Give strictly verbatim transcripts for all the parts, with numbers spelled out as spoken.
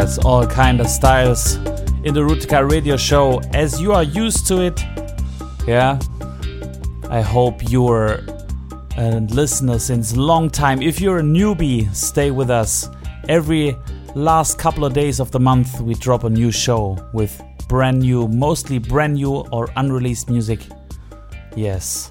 Yes, all kind of styles in the Rootica Radio Show, as you are used to it. Yeah, I hope you're a listener since a long time. If you're a newbie, stay with us. Every last couple of days of the month, we drop a new show with brand new, mostly brand new or unreleased music. Yes.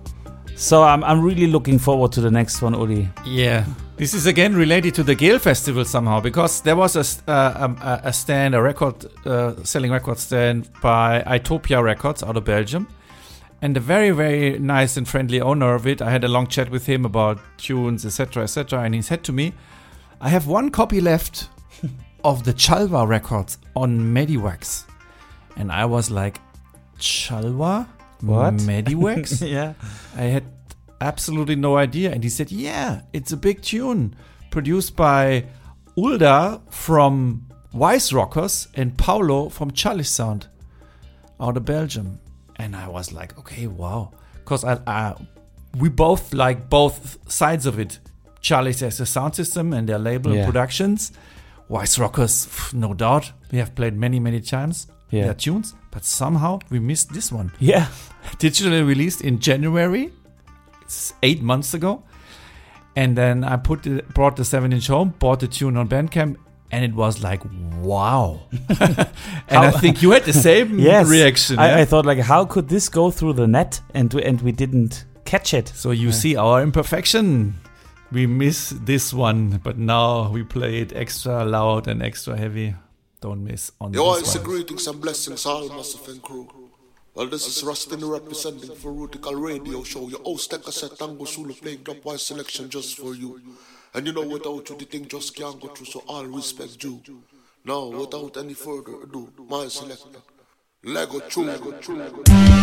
So I'm I'm really looking forward to the next one, Uli. Yeah. This is again related to the Gale Festival somehow, because there was a, uh, a, a stand, a record, uh, selling record stand by Itopia Records out of Belgium. And a very, very nice and friendly owner of it, I had a long chat with him about tunes, et cetera, et cetera. And he said to me, I have one copy left of the Chalwa records on Mediwax. And I was like, Chalwa? What? Mediwax? Yeah. I had absolutely no idea. And he said, yeah, it's a big tune produced by Ulda from Wise Rockers and Paulo from Charlie Sound out of Belgium. And I was like, okay, wow. Because I, I, we both like both sides of it. Charlie has a sound system and their label Yeah. and productions. Wise Rockers, no doubt. We have played many, many times Yeah. their tunes. But somehow we missed this one. Yeah. Digitally released in January. It's eight months ago. And then I put the, brought the seven inch home, bought the tune on Bandcamp, and it was like, wow. And How- I think you had the same Yes. reaction. I, yeah? I thought, like, how could this go through the net and we, and we didn't catch it? So you see our imperfection. We miss this one, but now we play it extra loud and extra heavy. Don't miss on Yo, this it's a one. greetings and blessings, all massive and crew. Well, this is Rustin representing for Rutical Radio Show. Your host, Cassette Tango Sulu playing dropwise selection just for you. And you know, without you, the thing just can't go through, so all respect due. Now, without any further ado, my selector, Lego True.